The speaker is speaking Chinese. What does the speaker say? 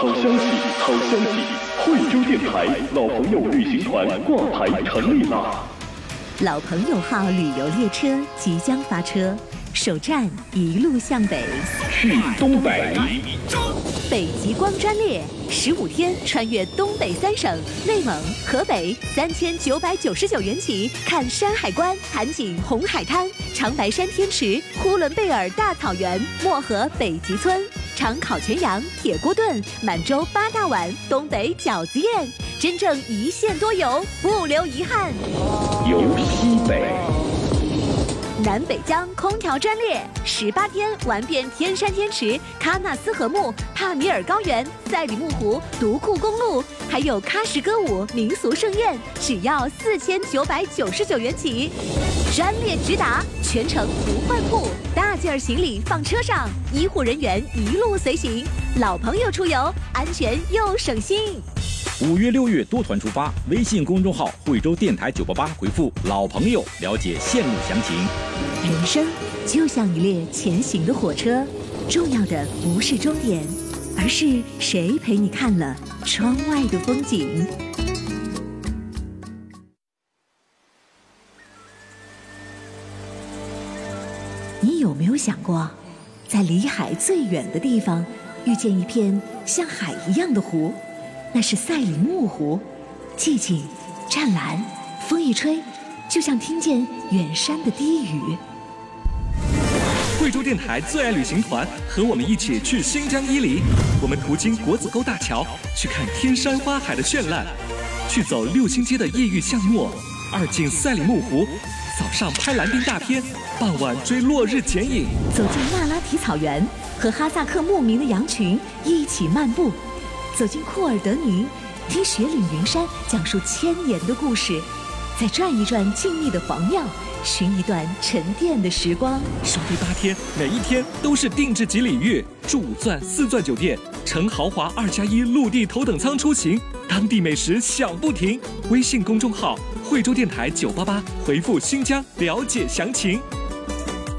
好消息，好消息！惠州电台老朋友旅行团挂牌成立啦！ 老朋友号旅游列车即将发车，首站一路向北， 去东北。 北极光专列15天穿越东北3省，内蒙、河北3999元起，看山海关、盘锦红海滩、长白山天池、呼伦贝尔大草原、漠河北极村、长烤全羊、铁锅炖、满洲8大碗、东北饺子宴，真正一线多游，不留遗憾。 游西北。 南北疆空调专列18天玩遍天山天池、喀纳斯河木、帕米尔高原、赛里木湖、独库公路，还有喀什歌舞民俗盛宴，只要4999元起。专列直达，全程不换铺，大件行李放车上，医护人员一路随行，老朋友出游，安全又省心。 5月6月多团出发，微信公众号惠州电台988回复老朋友了解线路详情。 人生就像一列前行的火车，重要的不是终点，而是谁陪你看了窗外的风景。你有没有想过，在离海最远的地方遇见一片像海一样的湖？那是赛里木湖，寂静湛蓝，风一吹就像听见远山的低语。 惠州电台最爱旅行团和我们一起去新疆伊犁，我们途经国子沟大桥，去看天山花海的绚烂，去走6星街的异域巷陌，2进赛里木湖，早上拍蓝丁大片，傍晚追落日剪影， 走进那拉提草原，和哈萨克牧民的羊群一起漫步，走进库尔德尼，听雪岭云山讲述1000年的故事，再转一转静谧的黄庙，寻一段沉淀的时光。 首飞8天，每一天都是定制级礼遇，住5钻4钻酒店，乘豪华2+1陆地头等舱出行，当地美食享不停。微信公众号惠州电台988，回复新疆了解详情。